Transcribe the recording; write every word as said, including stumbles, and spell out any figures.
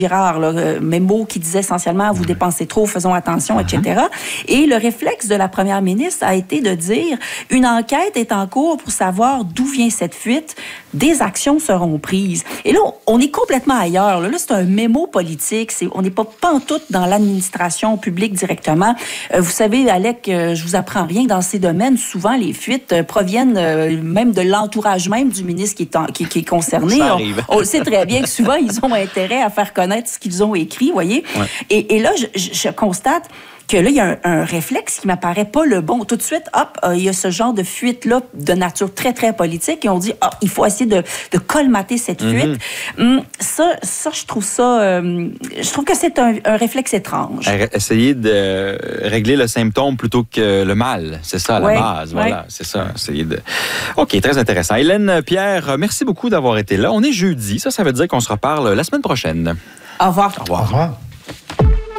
Girard, là, mémo qui disait essentiellement « vous dépensez trop, faisons attention, et cetera » Et le réflexe de la première ministre a été de dire « une enquête est en cours pour savoir d'où vient cette fuite, des actions seront prises ». Et là, on est complètement ailleurs. Là, là c'est un mémo politique. C'est, on n'est pas pantoute dans l'administration publique directement. Euh, vous savez, Alec, euh, je vous apprends rien dans ces domaines. Souvent, les fuites euh, proviennent euh, même de l'entourage même du ministre qui est, en, qui, qui est concerné. Ça arrive. On, on sait très bien que souvent, ils ont intérêt à faire connaître ce qu'ils ont écrit, vous voyez. Ouais. Et, et là, je, je constate que là, il y a un, un réflexe qui m'apparaît pas le bon. Tout de suite, hop, euh, il y a ce genre de fuite-là de nature très, très politique et on dit, oh, il faut essayer de, de colmater cette fuite. Mm-hmm. Hum, ça, ça, je trouve ça... Euh, je trouve que c'est un, un réflexe étrange. Essayer de régler le symptôme plutôt que le mal. C'est ça, à la ouais, base. Voilà, ouais. c'est ça. Essayer de... OK, très intéressant. Hélène Pierre, merci beaucoup d'avoir été là. On est jeudi. Ça, ça veut dire qu'on se reparle la semaine prochaine. Au revoir. Au revoir. Au revoir.